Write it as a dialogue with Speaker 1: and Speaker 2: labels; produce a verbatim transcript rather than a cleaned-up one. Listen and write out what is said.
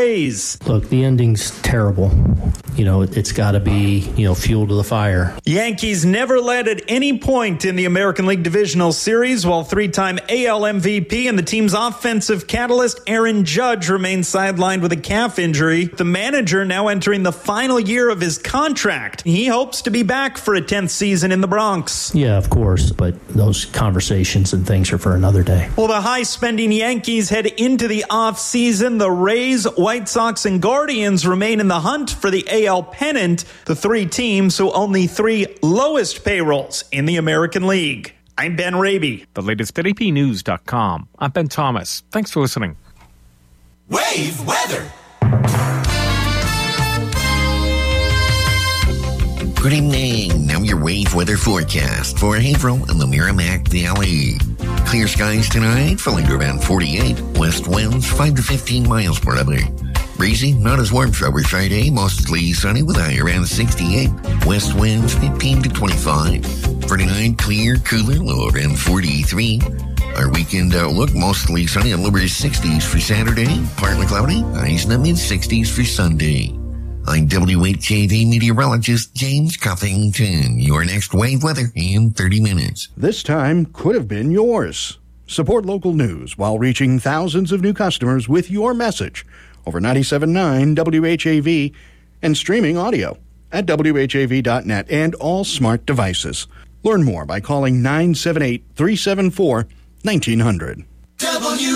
Speaker 1: Look, the ending's terrible. You know, it, it's got to be, you know, fuel to the fire.
Speaker 2: Yankees never led at any point in the American League Divisional Series, while three-time A L M V P and the team's offensive catalyst Aaron Judge remains sidelined with a calf injury. The manager now entering the final year of his contract. He hopes to be back for a tenth season in the Bronx.
Speaker 1: Yeah, of course, but those conversations and things are for another day.
Speaker 2: Well, the high-spending Yankees head into the offseason. The Rays, White Sox, and Guardians remain in the hunt for the A L pennant, the three teams who own the three lowest payrolls in the American League. I'm Ben Raby.
Speaker 3: The latest at A P news dot com. I'm Ben Thomas. Thanks for listening.
Speaker 4: Wave weather. Good evening. Now your wave weather forecast for Haverhill and the Merrimack Valley. Clear skies tonight, falling to around forty-eight. West winds five to fifteen miles per hour. Breezy, not as warm for our Friday. Mostly sunny with a high around sixty-eight. West winds fifteen to twenty-five. For tonight, clear, cooler, low around forty-three. Our weekend outlook, mostly sunny and lower sixties for Saturday. Partly cloudy, highs in the mid-sixties for Sunday. I'm W H A V meteorologist James Cuffington. Your next wave weather in thirty minutes.
Speaker 5: This time could have been yours. Support local news while reaching thousands of new customers with your message over ninety-seven point nine W H A V and streaming audio at W H A V dot net and all smart devices. Learn more by calling nine seven eight, three seven four, one nine zero zero.